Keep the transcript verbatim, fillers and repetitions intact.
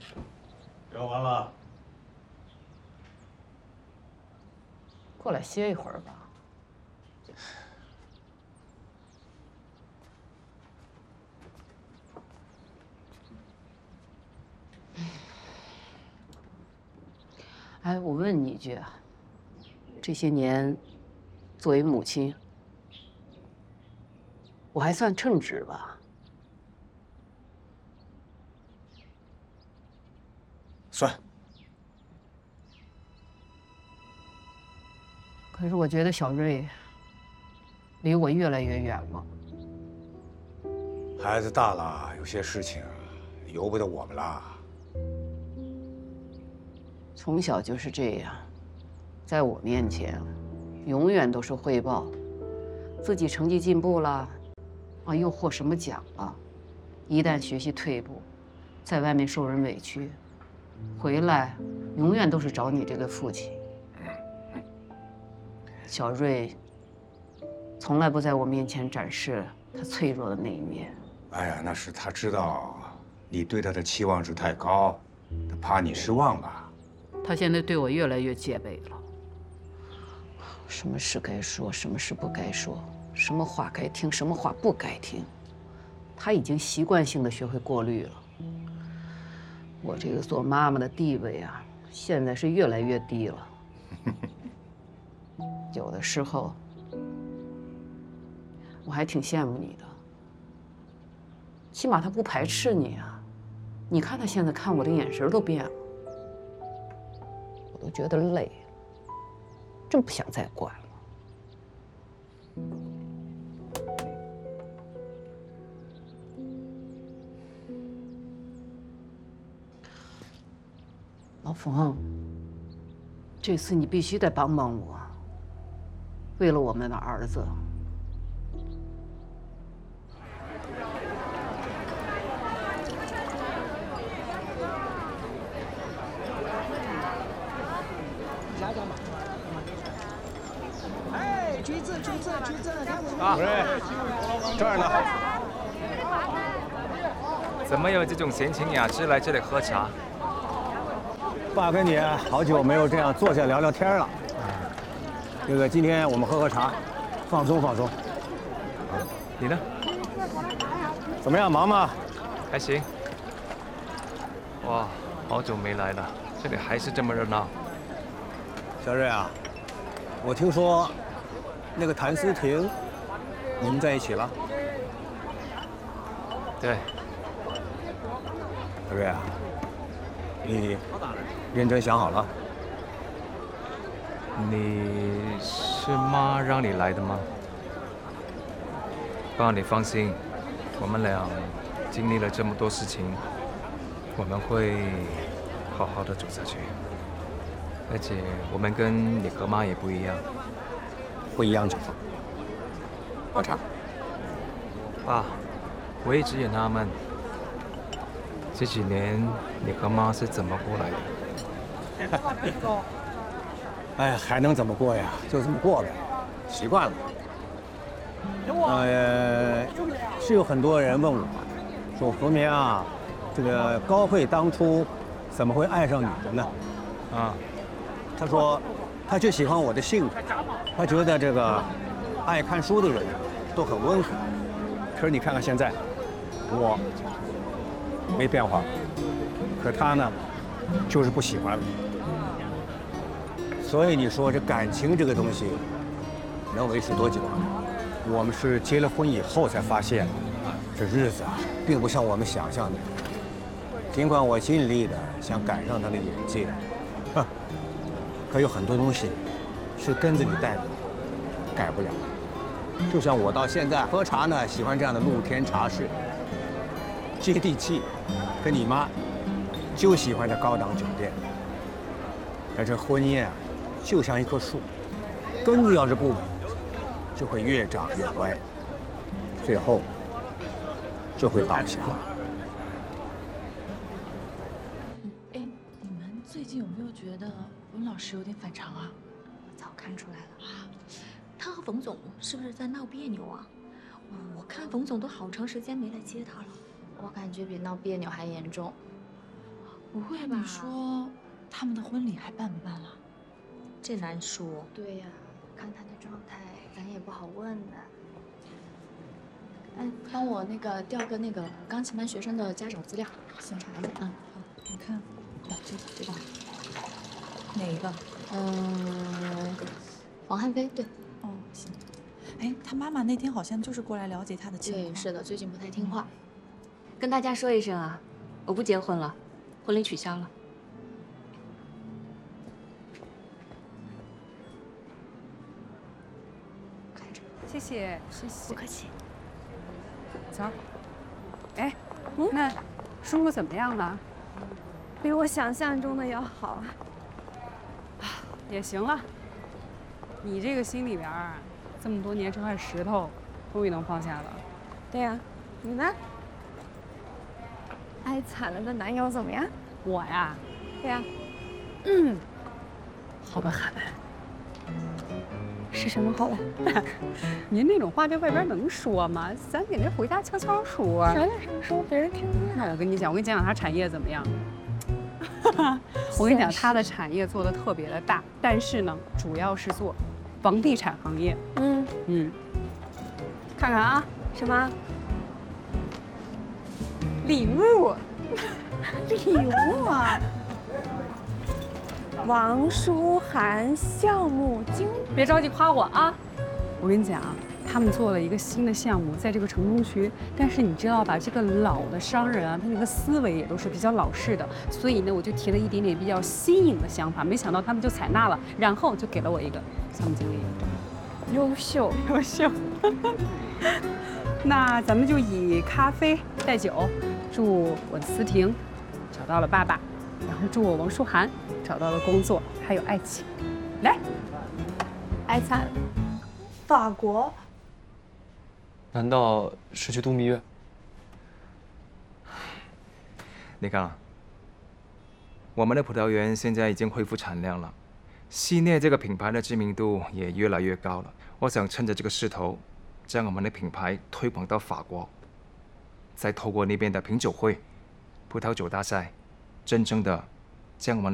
聊完了， 过来歇一会儿吧。哎，我问你一句啊，这些年，作为母亲，我还算称职吧？ 算。 可是我觉得小瑞离我越来越远了。 孩子大了，有些事情由不得我们啦。 从小就是这样，在我面前，永远都是汇报自己成绩进步了，啊，又获什么奖了。一旦学习退步，在外面受人委屈，回来永远都是找你这个父亲。小瑞从来不在我面前展示他脆弱的那一面。 哎呀，那是他知道你对他的期望值太高，他怕你失望吧。 他现在对我越来越戒备了，什么事该说，什么事不该说，什么话该听，什么话不该听，他已经习惯性的学会过滤了。我这个做妈妈的地位啊，现在是越来越低了。有的时候，我还挺羡慕你的，起码他不排斥你啊。你看他现在看我的眼神都变了。我都觉得累，真不想再管了。老冯，这次你必须得帮帮我，为了我们的儿子。 哎，橘子，橘子，橘子， 啊， 这儿呢。 怎么有这种闲情雅致来这里喝茶？ 爸跟你好久没有这样坐下聊聊天了。这个今天我们喝喝茶，放松放松。 你呢？ 怎么样，忙吗？ 还行。哇，好久没来了，这里还是这么热闹。 小瑞啊，我听说那个谭思婷，你们在一起了？ 对。 小瑞啊，你认真想好了？ 你是妈让你来的吗？爸，你放心，我们俩经历了这么多事情，我们会好好的走下去。而且我们跟你和妈也不一样， 不一样怎么？喝茶。 爸，我一直也纳闷，这几年你和妈是怎么过来的？ 哎，还能怎么过呀？就这么过呗，习惯了。呃，是有很多人问我，说福明啊，这个高慧当初怎么会爱上你的呢？ 啊， 他说，他就喜欢我的性格，他觉得这个爱看书的人都很温和。可是你看看现在，我没变化，可他呢，就是不喜欢了。所以你说这感情这个东西能维持多久？我们是结了婚以后才发现，这日子啊，并不像我们想象的。尽管我尽力的想赶上他的眼界，哼，可有很多东西是根子里带的，改不了。就像我到现在喝茶呢，喜欢这样的露天茶室，接地气。可你妈就喜欢这高档酒店。但这婚姻啊，就像一棵树，根子要是不稳，就会越长越歪，最后就会倒下。 哎，你们最近有没有觉得文老师有点反常啊？ 我早看出来了啊，他和冯总是不是在闹别扭啊？我看冯总都好长时间没来接他了。 我感觉比闹别扭还严重。 不会吧？ 你说他们的婚礼还办不办了？ 这难说。 对呀，看他的状态，咱也不好问的。哎，帮我那个调个那个钢琴班学生的家长资料， 行， 查的。嗯， 好，你看，哦，这个这个，哪一个？ 嗯，黄汉飞，对， 哦，行。哎，他妈妈那天好像就是过来了解他的情况。 对，是的，最近不太听话。 跟大家说一声啊，我不结婚了，婚礼取消了。 开着， 谢谢，谢谢不。客气。 走。哎，那叔叔怎么样了？ 比我想象中的要好。 也行了。你这个心里边儿，这么多年这块石头，终于能放下了。 对呀，你呢？爱惨了的男友怎么样？ 我呀， 对呀， 嗯，好的很。 是什么好了？ 您那种话在外边能说吗？咱得这回家悄悄说。 小点声说，别人听不见。 那我跟你讲，我跟你讲讲他产业怎么样。我跟你讲，他的产业做的特别的大，但是呢，主要是做房地产行业。 嗯嗯，看看啊， 什么礼物， 礼物啊？王书涵项目经理， 别着急夸我啊！我跟你讲，他们做了一个新的项目，在这个城中区。但是你知道吧，这个老的商人啊，他那个思维也都是比较老式的，所以呢，我就提了一点点比较新颖的想法，没想到他们就采纳了，然后就给了我一个项目经理。 优秀优秀。那咱们就以咖啡代酒，祝我的思婷找到了爸爸，然后祝我王书涵找到了工作，还有爱情。来， 爱惨，法国。 难道是去度蜜月？你看啊，我们的葡萄园现在已经恢复产量了，西涅这个品牌的知名度也越来越高了。我想趁着这个势头，将我们的品牌推广到法国，再透过那边的品酒会、葡萄酒大赛，真正的将我们